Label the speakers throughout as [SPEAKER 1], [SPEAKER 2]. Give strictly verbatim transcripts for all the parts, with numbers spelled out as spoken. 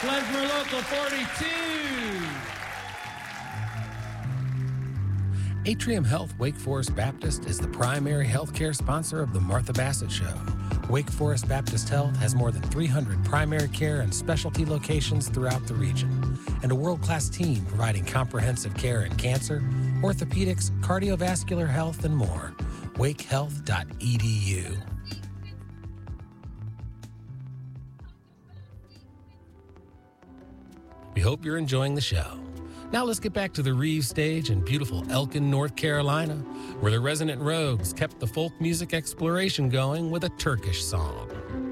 [SPEAKER 1] Flensburg Local forty-two.
[SPEAKER 2] Atrium Health Wake Forest Baptist is the primary healthcare sponsor of the Martha Bassett Show. Wake Forest Baptist Health has more than three hundred primary care and specialty locations throughout the region, and a world-class team providing comprehensive care in cancer, orthopedics, cardiovascular health, and more. wake health dot e d u. We hope you're enjoying the show. Now let's get back to the Reeves stage in beautiful Elkin, North Carolina, where the Resident Rogues kept the folk music exploration going with a Turkish song.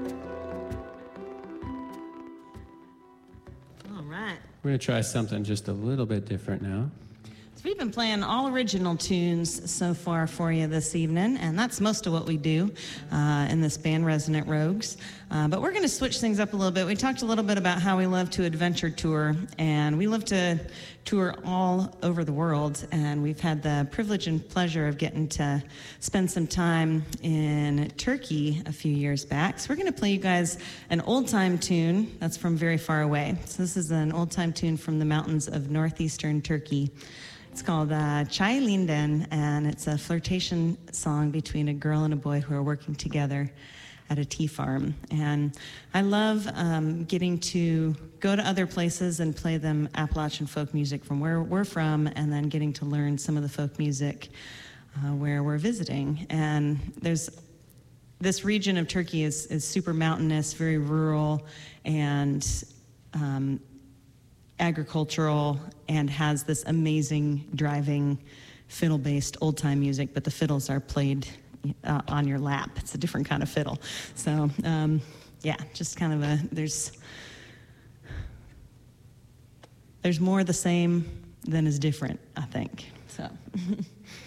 [SPEAKER 3] All right.
[SPEAKER 4] We're going to try something just a little bit different now.
[SPEAKER 3] So we've been playing all original tunes so far for you this evening, and that's most of what we do uh, in this band, Resident Rogues. Uh, but we're going to switch things up a little bit. We talked a little bit about how we love to adventure tour, and we love to tour all over the world, and we've had the privilege and pleasure of getting to spend some time in Turkey a few years back. So we're going to play you guys an old-time tune that's from very far away. So this is an old-time tune from the mountains of northeastern Turkey. It's called uh, Çay Linden, and it's a flirtation song between a girl and a boy who are working together at a tea farm. And I love um, getting to go to other places and play them Appalachian folk music from where we're from, and then getting to learn some of the folk music uh, where we're visiting. And there's this region of Turkey is, is super mountainous, very rural, and um, agricultural, and has this amazing driving fiddle-based old-time music, but the fiddles are played uh, on your lap. It's a different kind of fiddle. So, um, yeah, just kind of a, there's, there's more the same than is different, I think, so.